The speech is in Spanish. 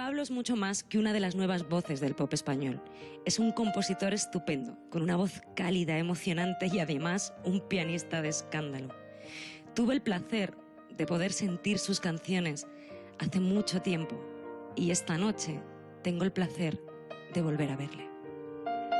Pablo es mucho más que una de las nuevas voces del pop español. Es un compositor estupendo, con una voz cálida, emocionante y además un pianista de escándalo. Tuve el placer de poder sentir sus canciones hace mucho tiempo y esta noche tengo el placer de volver a verle.